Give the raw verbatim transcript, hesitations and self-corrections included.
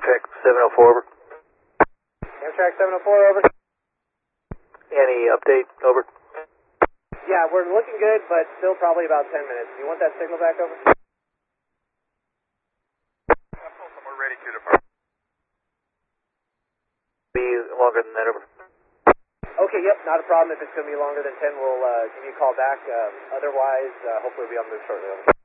Amtrak seven oh four, over. Amtrak seven oh four, over. Any update, over? Yeah, we're looking good, but still probably about ten minutes. Do you want that signal back, over? We're ready to depart. Be longer than that, over. Okay, yep, not a problem. If it's going to be longer than ten, we'll uh, give you a call back. Uh, otherwise, uh, hopefully we'll be on the move shortly, over.